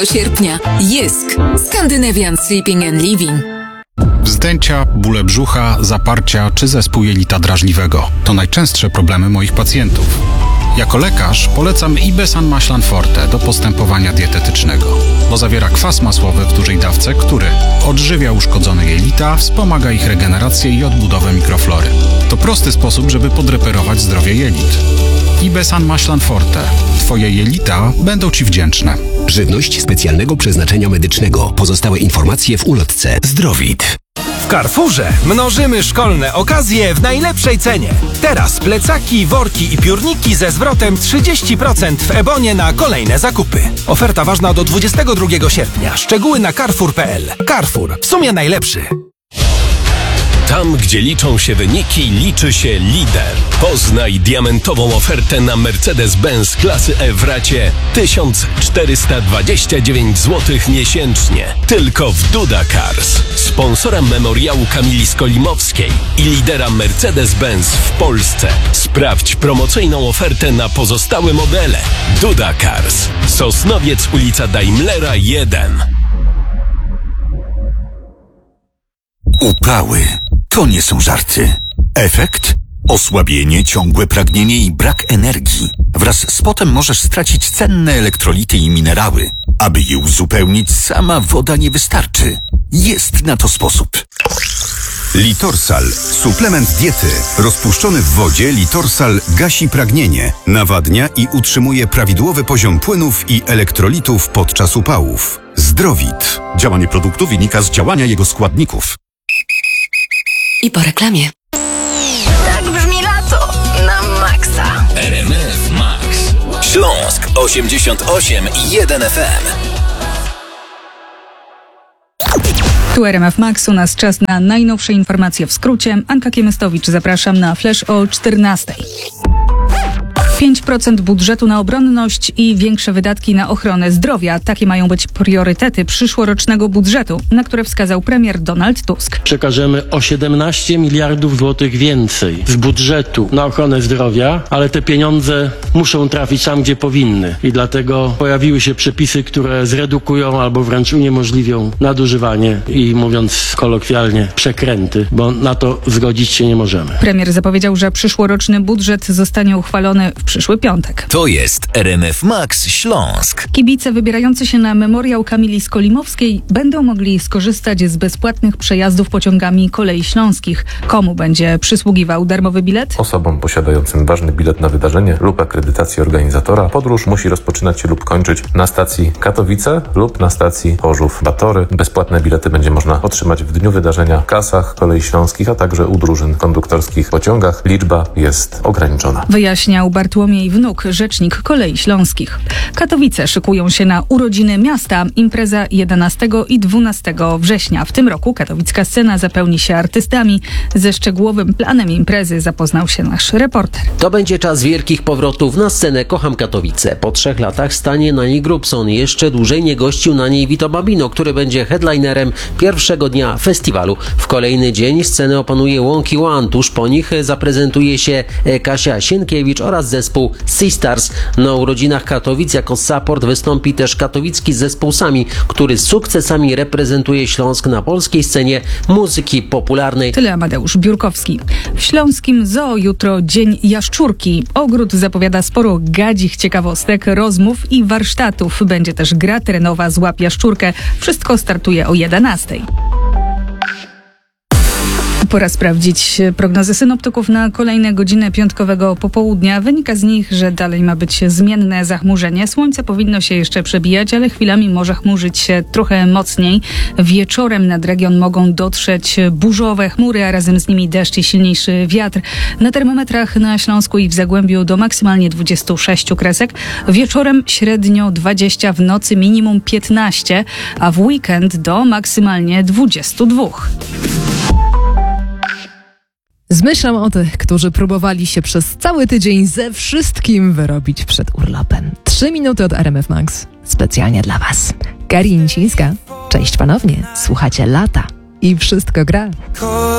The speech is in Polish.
Sierpnia. Jysk. Scandinavian Sleeping and Living. Wzdęcia, bóle brzucha, zaparcia czy zespół jelita drażliwego to najczęstsze problemy moich pacjentów. Jako lekarz polecam Ibesan Maślan Forte do postępowania dietetycznego, bo zawiera kwas masłowy w dużej dawce, który odżywia uszkodzone jelita, wspomaga ich regenerację i odbudowę mikroflory. To prosty sposób, żeby podreperować zdrowie jelit. Ibesan Maślan Forte. Twoje jelita będą Ci wdzięczne. Żywność specjalnego przeznaczenia medycznego. Pozostałe informacje w ulotce. Zdrowit. W Carrefourze mnożymy szkolne okazje w najlepszej cenie. Teraz plecaki, worki i piórniki ze zwrotem 30% w Ebonie na kolejne zakupy. Oferta ważna do 22 sierpnia. Szczegóły na carrefour.pl. Carrefour. W sumie najlepszy. Tam, gdzie liczą się wyniki, liczy się lider. Poznaj diamentową ofertę na Mercedes-Benz klasy E w racie 1429 zł miesięcznie. Tylko w Duda Cars, sponsora memoriału Kamili Skolimowskiej i lidera Mercedes-Benz w Polsce. Sprawdź promocyjną ofertę na pozostałe modele. Duda Cars. Sosnowiec, ulica Daimlera 1. Upały to nie są żarty. Efekt? Osłabienie, ciągłe pragnienie i brak energii. Wraz z potem możesz stracić cenne elektrolity i minerały. Aby je uzupełnić, sama woda nie wystarczy. Jest na to sposób. Litorsal. Suplement diety. Rozpuszczony w wodzie Litorsal gasi pragnienie, nawadnia i utrzymuje prawidłowy poziom płynów i elektrolitów podczas upałów. Zdrowit. Działanie produktu wynika z działania jego składników. I po reklamie. Tak brzmi lato na maksa. RMF Max. Śląsk 88,1 FM. Tu RMF Max, u nas czas na najnowsze informacje w skrócie. Anka Kiemystowicz, zapraszam na flash o 14:00. 5% budżetu na obronność i większe wydatki na ochronę zdrowia. Takie mają być priorytety przyszłorocznego budżetu, na które wskazał premier Donald Tusk. Przekażemy o 17 miliardów złotych więcej z budżetu na ochronę zdrowia, ale te pieniądze muszą trafić tam, gdzie powinny. I dlatego pojawiły się przepisy, które zredukują albo wręcz uniemożliwią nadużywanie i, mówiąc kolokwialnie, przekręty, bo na to zgodzić się nie możemy. Premier zapowiedział, że przyszłoroczny budżet zostanie uchwalony w przyszły piątek. To jest RMF Max Śląsk. Kibice wybierający się na memoriał Kamili Skolimowskiej będą mogli skorzystać z bezpłatnych przejazdów pociągami Kolei Śląskich. Komu będzie przysługiwał darmowy bilet? Osobom posiadającym ważny bilet na wydarzenie lub akredytację organizatora. Podróż musi rozpoczynać się lub kończyć na stacji Katowice lub na stacji Chorzów-Batory. Bezpłatne bilety będzie można otrzymać w dniu wydarzenia w kasach Kolei Śląskich, a także u drużyn konduktorskich w pociągach. Liczba jest ograniczona. Wyjaśniał Bartłomiej Wnuk, rzecznik Kolei Śląskich. Katowice szykują się na urodziny miasta. Impreza 11 i 12 września. W tym roku katowicka scena zapełni się artystami. Ze szczegółowym planem imprezy zapoznał się nasz reporter. To będzie czas wielkich powrotów na scenę Kocham Katowice. Po 3 latach stanie na niej Grubson. Jeszcze dłużej nie gościł na niej Vito Babino, który będzie headlinerem pierwszego dnia festiwalu. W kolejny dzień scenę opanuje Łąki One. Tuż po nich zaprezentuje się Kasia Sienkiewicz oraz zespół Seastars. Na urodzinach Katowic jako support wystąpi też katowicki zespół Sami, który z sukcesami reprezentuje Śląsk na polskiej scenie muzyki popularnej. Tyle Amadeusz Biurkowski. W śląskim zoo jutro Dzień Jaszczurki. Ogród zapowiada sporo gadzich ciekawostek, rozmów i warsztatów. Będzie też gra terenowa Złap Jaszczurkę. Wszystko startuje o 11:00. Pora sprawdzić prognozy synoptyków na kolejne godziny piątkowego popołudnia. Wynika z nich, że dalej ma być zmienne zachmurzenie. Słońce powinno się jeszcze przebijać, ale chwilami może chmurzyć się trochę mocniej. Wieczorem nad region mogą dotrzeć burzowe chmury, a razem z nimi deszcz i silniejszy wiatr. Na termometrach na Śląsku i w Zagłębiu do maksymalnie 26 kresek. Wieczorem średnio 20, w nocy minimum 15, a w weekend do maksymalnie 22. Z myślą o tych, którzy próbowali się przez cały tydzień ze wszystkim wyrobić przed urlopem. 3 minuty od RMF Max. Specjalnie dla Was. Karin Cińska. Cześć ponownie. Słuchacie Lata. I wszystko gra.